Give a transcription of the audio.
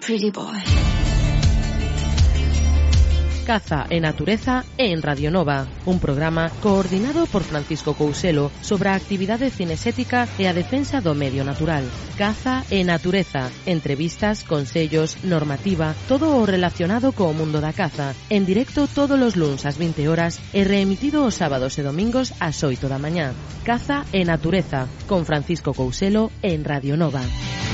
Pretty boy. Caza e Natureza en Radio Nova, un programa coordinado por Francisco Couselo sobre a actividade cinesética e a defensa do medio natural. Caza e Natureza, entrevistas, consellos, normativa, todo o relacionado co mundo da caza, en directo todos os luns ás 20 horas e reemitido os sábados e domingos ás 8 da mañá. Caza e Natureza, con Francisco Couselo en Radio Nova.